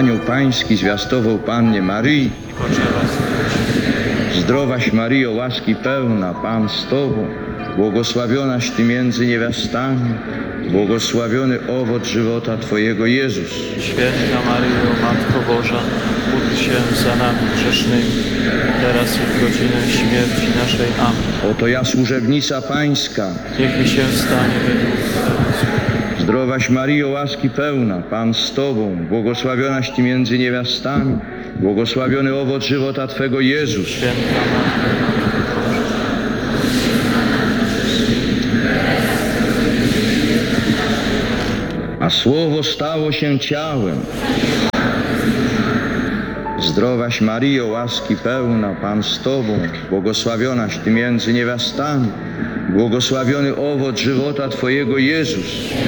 Anioł Pański zwiastował Pannie Maryi. Zdrowaś Maryjo, łaski pełna, Pan z Tobą, błogosławionaś Ty między niewiastami, błogosławiony owoc żywota Twojego Jezus. Święta Maryjo, Matko Boża, módl się za nami grzesznymi, teraz i w godzinę śmierci naszej. Amen. Oto ja, służebnica Pańska. Niech mi się stanie według Zdrowaś Maryjo, łaski pełna, Pan z Tobą, błogosławionaś Ty między niewiastami, błogosławiony owoc żywota Twego Jezus. Święta Matko A Słowo stało się ciałem. Zdrowaś Maryjo, łaski pełna, Pan z Tobą, błogosławionaś Ty między niewiastami, błogosławiony owoc żywota Twojego Jezus.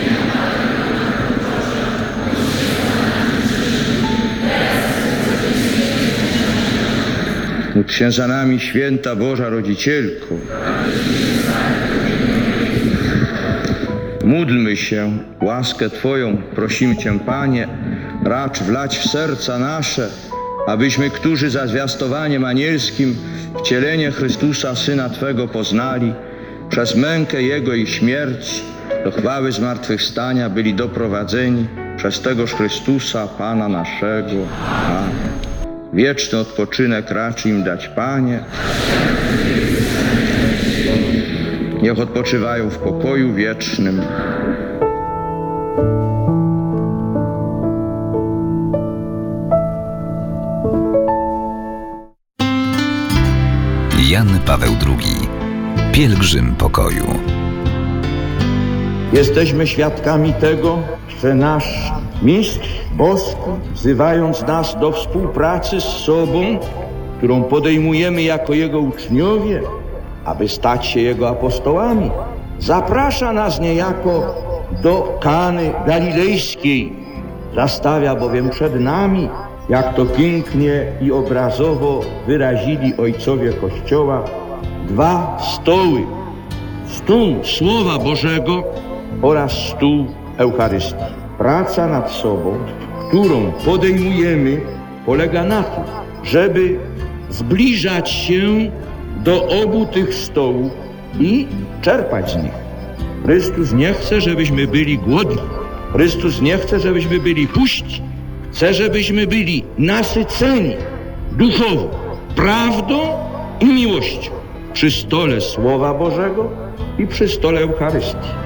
Módl się za nami, święta Boża Rodzicielko. Módlmy się, łaskę Twoją prosimy Cię, Panie, racz wlać w serca nasze, abyśmy, którzy za zwiastowaniem anielskim wcielenie Chrystusa, Syna Twego, poznali, przez mękę Jego i śmierć do chwały zmartwychwstania byli doprowadzeni przez tegoż Chrystusa, Pana naszego. Amen. Wieczny odpoczynek racz im dać, Panie. Niech odpoczywają w pokoju wiecznym. Jan Paweł II. Pielgrzym pokoju. Jesteśmy świadkami tego, że nasz Mistrz Boski, wzywając nas do współpracy z sobą, którą podejmujemy jako Jego uczniowie, aby stać się Jego apostołami, zaprasza nas niejako do Kany Galilejskiej. Zastawia bowiem przed nami, jak to pięknie i obrazowo wyrazili ojcowie Kościoła, dwa stoły. Stół Słowa Bożego oraz stół Eucharystii. Praca nad sobą, którą podejmujemy, polega na tym, żeby zbliżać się do obu tych stołów i czerpać z nich. Chrystus nie chce, żebyśmy byli głodni. Chrystus nie chce, żebyśmy byli puści. Chce, żebyśmy byli nasyceni duchowo, prawdą i miłością przy stole Słowa Bożego i przy stole Eucharystii.